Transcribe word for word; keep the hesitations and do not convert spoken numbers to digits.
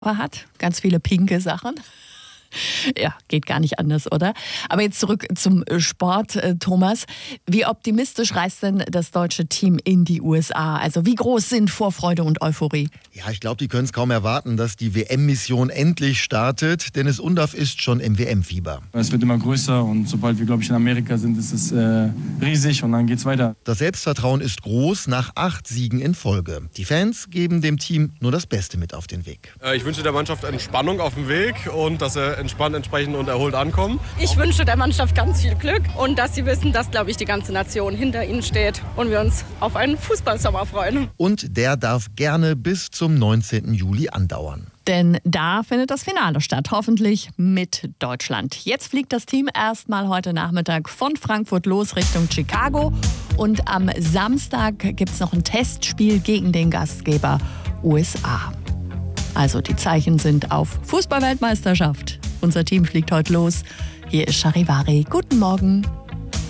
hat. Ganz viele pinke Sachen. Ja, geht gar nicht anders, oder? Aber jetzt zurück zum Sport, äh, Thomas. Wie optimistisch reist denn das deutsche Team in die U S A? Also wie groß sind Vorfreude und Euphorie? Ja, ich glaube, die können es kaum erwarten, dass die W M-Mission endlich startet. Dennis Undaff ist schon im W M-Fieber. Es wird immer größer und sobald wir, glaube ich, in Amerika sind, ist es äh, riesig und dann geht's weiter. Das Selbstvertrauen ist groß nach acht Siegen in Folge. Die Fans geben dem Team nur das Beste mit auf den Weg. Ich wünsche der Mannschaft Entspannung auf dem Weg und dass sie entspannt, entsprechend und erholt ankommen. Ich wünsche der Mannschaft ganz viel Glück und dass sie wissen, dass, glaube ich, die ganze Nation hinter ihnen steht und wir uns auf einen Fußballsommer freuen. Und der darf gerne bis zum neunzehnten Juli andauern. Denn da findet das Finale statt, hoffentlich mit Deutschland. Jetzt fliegt das Team erstmal heute Nachmittag von Frankfurt los Richtung Chicago. Und am Samstag gibt es noch ein Testspiel gegen den Gastgeber U S A. Also die Zeichen sind auf Fußball-Weltmeisterschaft. Unser Team fliegt heute los. Hier ist Charivari. Guten Morgen.